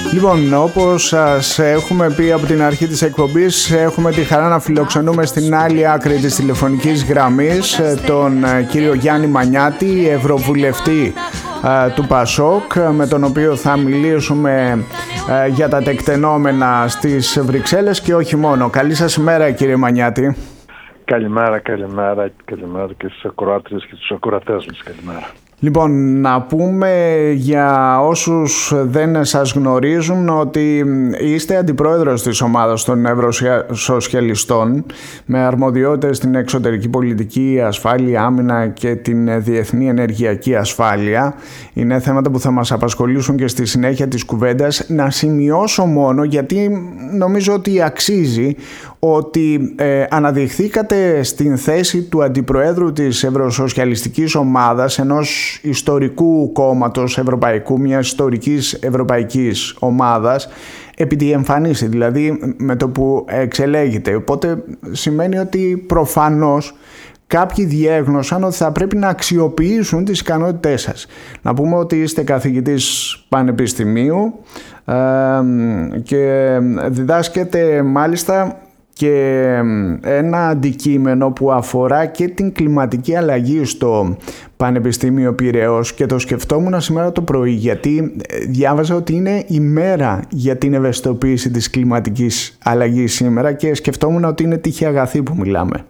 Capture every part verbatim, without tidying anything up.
Λοιπόν, όπως σας έχουμε πει από την αρχή της εκπομπής, έχουμε τη χαρά να φιλοξενούμε στην άλλη άκρη της τηλεφωνικής γραμμής τον κύριο Γιάννη Μανιάτη, Ευρωβουλευτή του Πασόκ, με τον οποίο θα μιλήσουμε για τα τεκτενόμενα στις Βρυξέλλες και όχι μόνο. Καλή σας ημέρα, κύριε Μανιάτη. Καλημέρα, καλημέρα, καλημέρα και στους ακροάτριες και στους ακροατές μας. Καλημέρα. Λοιπόν, να πούμε για όσους δεν σας γνωρίζουν ότι είστε αντιπρόεδρος της ομάδας των Ευρωσοσιαλιστών με αρμοδιότητες στην εξωτερική πολιτική, ασφάλεια, άμυνα και την διεθνή ενεργειακή ασφάλεια. Είναι θέματα που θα μας απασχολήσουν και στη συνέχεια της κουβέντας. Να σημειώσω μόνο, γιατί νομίζω ότι αξίζει, ότι ε, αναδειχθήκατε στην θέση του αντιπροέδρου της Ευρωσοσιαλιστικής ομάδας, ενός ιστορικού κόμματος ευρωπαϊκού, μιας ιστορικής ευρωπαϊκής ομάδας, επί τη εμφανίση, δηλαδή με το που εξελέγεται. Οπότε σημαίνει ότι προφανώς κάποιοι διέγνωσαν ότι θα πρέπει να αξιοποιήσουν τις ικανότητές σας. Να πούμε ότι είστε καθηγητής πανεπιστημίου ε, και διδάσκετε μάλιστα και ένα αντικείμενο που αφορά και την κλιματική αλλαγή στο Πανεπιστήμιο Πειραιώς, και το σκεφτόμουν σήμερα το πρωί, γιατί διάβαζα ότι είναι η μέρα για την ευαισθητοποίηση της κλιματικής αλλαγής σήμερα και σκεφτόμουν ότι είναι τύχη αγαθή που μιλάμε.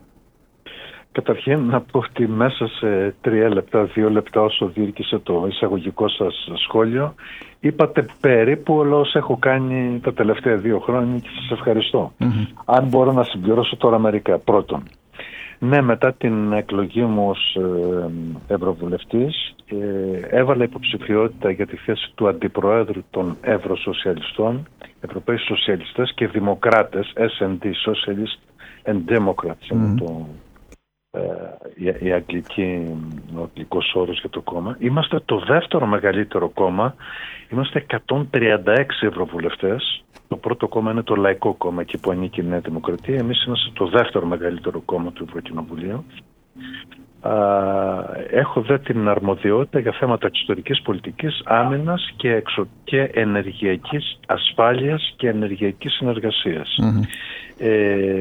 Καταρχήν να πω ότι μέσα σε τρία λεπτά, δύο λεπτά όσο διήρκησε το εισαγωγικό σας σχόλιο, είπατε περίπου όλα όσα έχω κάνει τα τελευταία δύο χρόνια και σας ευχαριστώ. Mm-hmm. Αν μπορώ να συμπληρώσω τώρα μερικά. Πρώτον, ναι, μετά την εκλογή μου ως ε, Ευρωβουλευτής ε, έβαλα υποψηφιότητα για τη θέση του Αντιπροέδρου των Ευρωσοσιαλιστών, Ευρωπαίοι Σοσιαλιστές και Δημοκράτες, ες εν ντι, Socialist and Democrats, mm-hmm. το, ε, η, η αγγλική, ο αγγλικός όρος για το κόμμα. Είμαστε το δεύτερο μεγαλύτερο κόμμα. Είμαστε εκατόν τριάντα έξι ευρωβουλευτές. Το πρώτο κόμμα είναι το Λαϊκό Κόμμα, εκεί που ανήκει η Νέα Δημοκρατία. Εμείς είμαστε το δεύτερο μεγαλύτερο κόμμα του Ευρωκοινοβουλίου. Έχω δε την αρμοδιότητα για θέματα εξωτερικής πολιτικής, άμυνας και, εξω... και ενεργειακής ασφάλειας και ενεργειακής συνεργασίας. Mm-hmm. Ε,